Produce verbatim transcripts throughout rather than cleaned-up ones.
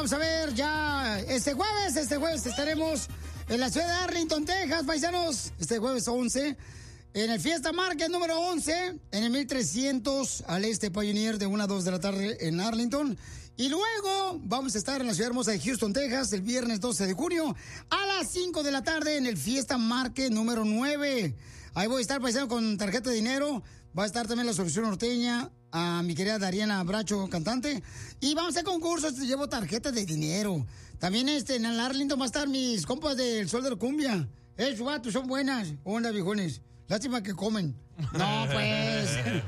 vamos a ver ya este jueves, este jueves estaremos en la ciudad de Arlington, Texas, paisanos, este jueves once, en el Fiesta Market número once, en el mil trescientos al este Pioneer de una a dos de la tarde en Arlington. Y luego vamos a estar en la ciudad hermosa de Houston, Texas, el viernes doce de junio a las cinco de la tarde en el Fiesta Market número nueve. Ahí voy a estar, paisano, con tarjeta de dinero. Va a estar también la Solución Norteña, a mi querida Dariana Bracho, cantante. Y vamos a hacer concursos, te llevo tarjetas de dinero. También este, en el Arlington va a estar mis compas del Sol de la Cumbia. Eh, sus vatos son buenas. Onda, viejones. Lástima que comen. No, pues.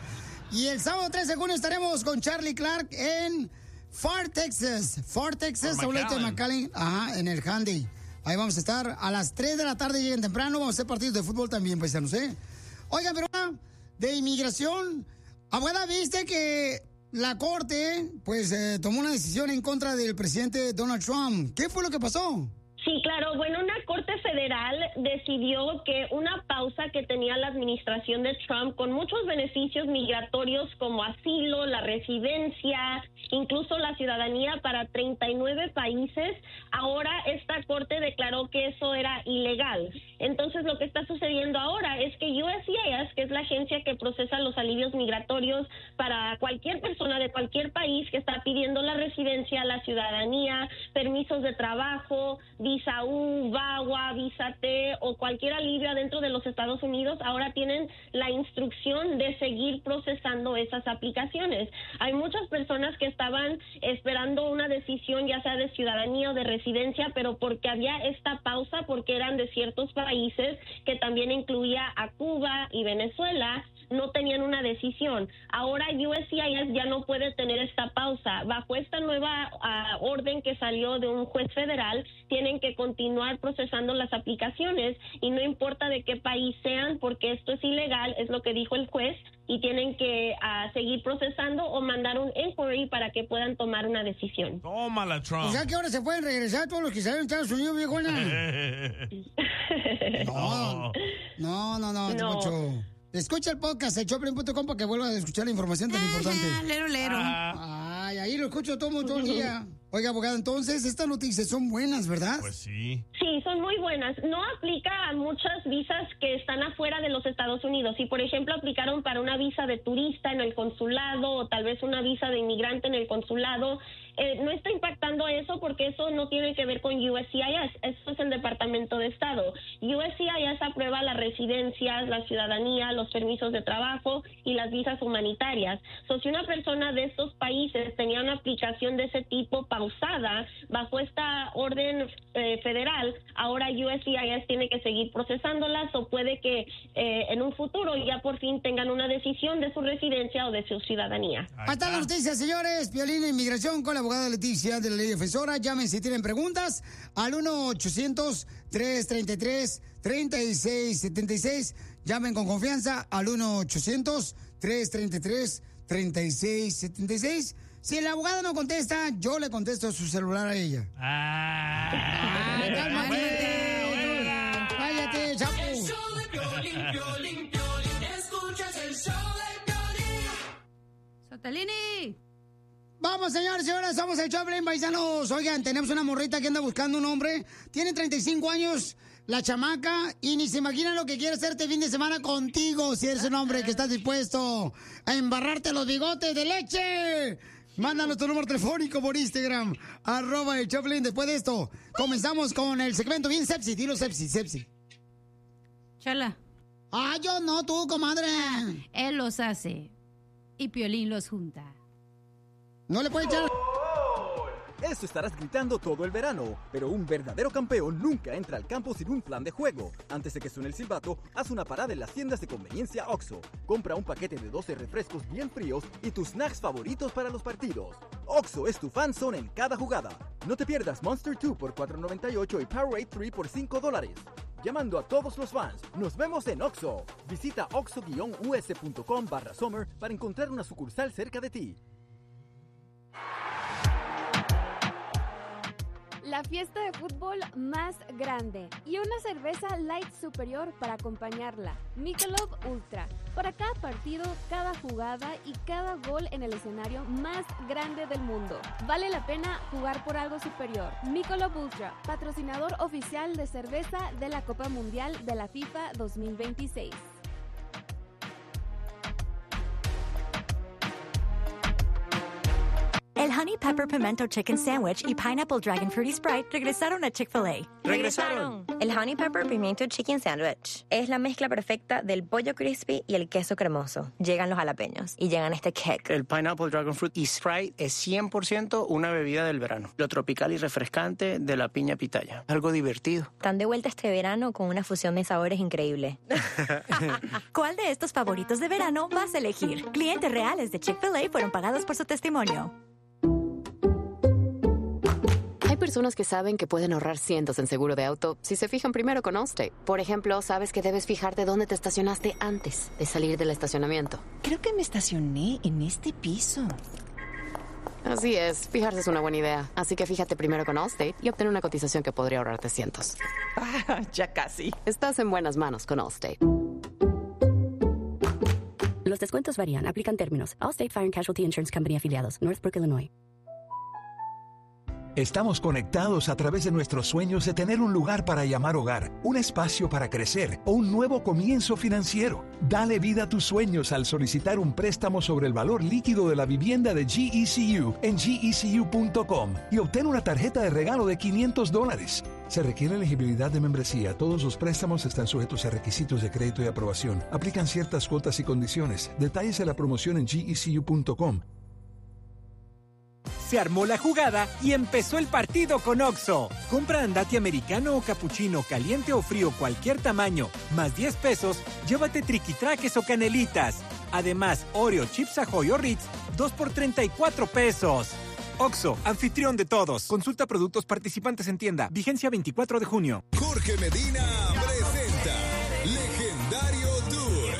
Y el sábado trece de junio estaremos con Charlie Clark en Far Texas. Far Texas, Saulete de McAllen. Ajá, en el Handy. Ahí vamos a estar a las tres de la tarde, lleguen temprano. Vamos a hacer partidos de fútbol también, paisanos, ¿eh? Oigan, pero de inmigración, abogada, ¿viste que la corte, pues, eh, tomó una decisión en contra del presidente Donald Trump? ¿Qué fue lo que pasó? Sí, claro. Bueno, una corte federal decidió que una pausa que tenía la administración de Trump con muchos beneficios migratorios como asilo, la residencia, incluso la ciudadanía para treinta y nueve países, ahora esta corte declaró que eso era ilegal. Entonces, lo que está sucediendo ahora es que U S C I S, que es la agencia que procesa los alivios migratorios para cualquier persona de cualquier país que está pidiendo la residencia, la ciudadanía, permisos de trabajo, visa U, VAWA, visa T o cualquier alivio adentro de los Estados Unidos, ahora tienen la instrucción de seguir procesando esas aplicaciones. Hay muchas personas que estaban esperando una decisión, ya sea de ciudadanía o de residencia, pero porque había esta pausa, porque eran de ciertos países que también incluía a Cuba y Venezuela, no tenían una decisión. Ahora U S C I S ya no puede tener esta pausa. Bajo esta nueva uh, orden que salió de un juez federal, tienen que continuar procesando las aplicaciones y no importa de qué país sean, porque esto es ilegal, es lo que dijo el juez, y tienen que uh, seguir procesando o mandar un inquiry para que puedan tomar una decisión. Tómala, Trump. O sea que ahora se pueden regresar todos los que salen de Estados Unidos, viejona. no, no, no, no, no. Mucho. Escucha el podcast de Choplin punto com para que vuelvas a escuchar la información tan importante. Ah, lero, lero. Ah. Ay, ahí lo escucho todo, todo el día. Oiga, abogada, entonces estas noticias son buenas, ¿verdad? Pues sí. Sí, son muy buenas. No aplica a muchas visas que están afuera de los Estados Unidos. Si, por ejemplo, aplicaron para una visa de turista en el consulado o tal vez una visa de inmigrante en el consulado, eh, no está impactando eso porque eso no tiene que ver con U S C I S. Eso es el Departamento de Estado. U S C I S aprueba las residencias, la ciudadanía, los permisos de trabajo y las visas humanitarias. So, si una persona de estos países tenía una aplicación de ese tipo pausada bajo esta orden eh, federal, ahora U S C I S tiene que seguir procesándolas o puede que eh, en un futuro ya por fin tengan una decisión de su residencia o de su ciudadanía. Hasta la noticia, señores. Violín Inmigración con la abogada Leticia de la Ley Defensora. Llamen si tienen preguntas al uno ochocientos, tres treinta y tres, treinta y seis setenta y seis. Llamen con confianza al uno ochocientos, tres treinta y tres, treinta y seis setenta y seis. Si la abogada no contesta, yo le contesto su celular a ella. Ah, Ay, cálmate. Cállate, chapo. El show de Piolín, Piolín, Piolín. Escuchas el show de Piolín. ¡Sotalini! Vamos, señores, señoras, somos el Choplin, paisanos. Oigan, tenemos una morrita que anda buscando un hombre. Tiene treinta y cinco años, la chamaca, y ni se imagina lo que quiere hacer este fin de semana contigo, si eres un hombre que estás dispuesto a embarrarte los bigotes de leche. Mándanos tu número telefónico por Instagram, arroba el Choplin. Después de esto, comenzamos con el segmento bien sepsi. Dilo sepsi, sepsi. Chala. Ah, yo no, tú, comadre. Él los hace y Piolín los junta. No le puede echar... Eso estarás gritando todo el verano, pero un verdadero campeón nunca entra al campo sin un plan de juego. Antes de que suene el silbato, haz una parada en las tiendas de conveniencia Oxxo. Compra un paquete de doce refrescos bien fríos y tus snacks favoritos para los partidos. Oxxo es tu fan zone en cada jugada. No te pierdas Monster dos por cuatro noventa y ocho y Powerade tres por cinco dólares. Llamando a todos los fans, nos vemos en Oxxo. Visita oxo-us.com barra summer para encontrar una sucursal cerca de ti. la fiesta de fútbol más grande y una cerveza light superior para acompañarla. Michelob Ultra. Para cada partido, cada jugada y cada gol en el escenario más grande del mundo. Vale la pena jugar por algo superior. Michelob Ultra, patrocinador oficial de cerveza de la Copa Mundial de la FIFA dos mil veintiséis. El Honey Pepper Pimento Chicken Sandwich y Pineapple Dragon Fruity Sprite regresaron a Chick-fil-A. ¡Regresaron! El Honey Pepper Pimiento Chicken Sandwich es la mezcla perfecta del pollo crispy y el queso cremoso. Llegan los jalapeños y llegan este kick. El Pineapple Dragon Fruit y Sprite es cien por ciento una bebida del verano. Lo tropical y refrescante de la piña pitaya. Algo divertido. Están de vuelta este verano con una fusión de sabores increíble. ¿Cuál de estos favoritos de verano vas a elegir? Clientes reales de Chick-fil-A fueron pagados por su testimonio. Hay personas que saben que pueden ahorrar cientos en seguro de auto si se fijan primero con Allstate. Por ejemplo, sabes que debes fijarte dónde te estacionaste antes de salir del estacionamiento. Creo que me estacioné en este piso. Así es, fijarse es una buena idea. Así que fíjate primero con Allstate y obtén una cotización que podría ahorrarte cientos. Ah, ya casi. Estás en buenas manos con Allstate. Los descuentos varían. Aplican términos. Allstate Fire and Casualty Insurance Company afiliados. Northbrook, Illinois. Estamos conectados a través de nuestros sueños de tener un lugar para llamar hogar, un espacio para crecer o un nuevo comienzo financiero. Dale vida a tus sueños al solicitar un préstamo sobre el valor líquido de la vivienda de G E C U en G E C U punto com y obtén una tarjeta de regalo de quinientos dólares. Se requiere elegibilidad de membresía. Todos los préstamos están sujetos a requisitos de crédito y aprobación. Aplican ciertas cuotas y condiciones. Detalles de la promoción en G E C U punto com. Se armó la jugada y empezó el partido con Oxxo. Compra andati americano o capuchino, caliente o frío, cualquier tamaño, más diez pesos, llévate triquitraques o canelitas. Además, Oreo, Chips Ahoy o Ritz, dos por treinta y cuatro pesos. Oxxo, anfitrión de todos. Consulta productos participantes en tienda. Vigencia veinticuatro de junio. Jorge Medina presenta Legendario Tour.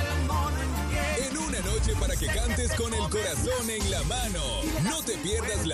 En una noche para que cantes con el corazón en la mano. No te pierdas la